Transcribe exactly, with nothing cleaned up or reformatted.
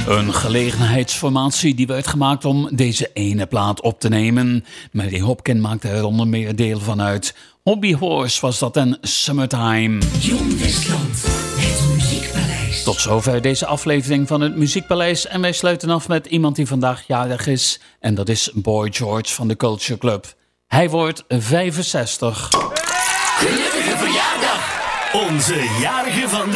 Een gelegenheidsformatie die werd gemaakt om deze ene plaat op te nemen. Mary Hopkin maakte er onder meer deel van uit. Hobby Horse was dat en Summertime. Jong Westland, het Muziekpaleis. Tot zover deze aflevering van het Muziekpaleis. En wij sluiten af met iemand die vandaag jarig is. En dat is Boy George van de Culture Club. Hij wordt vijfenzestig. Gelukkige verjaardag! Onze jarige van de